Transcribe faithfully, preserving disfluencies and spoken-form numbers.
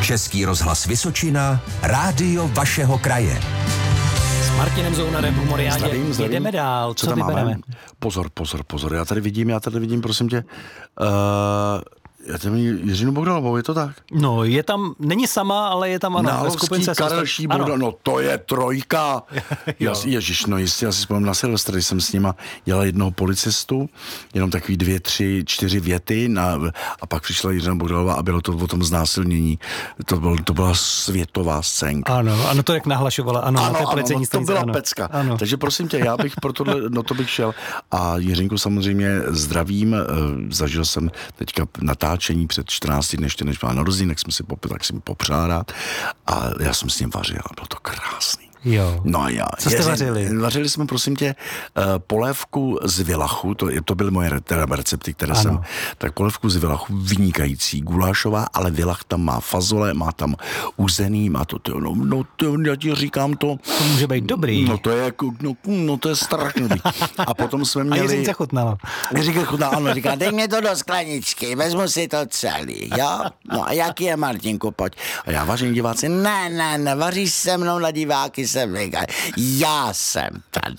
Český rozhlas Vysočina, rádio vašeho kraje. S Martinem Zounarem v Humoriádě. Zdravím, zdravím. Jedeme dál. Co, Co tam vybereme? máme? Pozor, pozor, pozor. Já tady vidím, já tady vidím, prosím tě, uh, já tady vidím Jiřinu Bohdalovou, je to tak? No, je tam, není sama, ale je tam, ano, ve Nálovský, skupince. Karelší, Bohdal, no to je trojka. Já, ježiš, no jistě, já si vzpomínám na Silvestra, když jsem s nima dělal jednoho policistu, jenom takový dvě, tři, čtyři věty na, a pak přišla Jiřina Bohdalová a bylo to o tom znásilnění. To, byl, to byla světová scénka. Ano, ano, to jak nahlašovala, ano, Ano, na té ano, policejní no, to stanici, byla ano. pecka. Ano. Takže prosím tě, já bych pro tohle, no to bych šel. A Jiřinku samozřejmě zdravím, zažil jsem teďka natáčení před čtrnácti dny, ještě než má narozenin, tak jsme si popil, tak jsem popřál rád. A já jsem s ním vařil, bylo to krásný. Jo. No a já. Co jste Jeřin, vařili? Vařili jsme, prosím tě, uh, polévku z vilachu, to, to byly moje re- recepty, které Ano. jsem, tak polévku z vilachu, vynikající, gulášová, ale vilach tam má fazole, má tam uzený, má to, tyjo, no, no tyjo, já ti říkám to. To může být dobrý. No to je jako, no, no to je strašný. A potom jsme měli... A Jiřince chutnala. Jiřinka chutnala, ano, říká, dej mě to do skleničky, vezmu si to celý, jo? No a jaký je, Martinku, pojď. A já, vážení diváci, ne, ne, ne, vaříš se mnou na diváky, jsem říkal, já jsem tady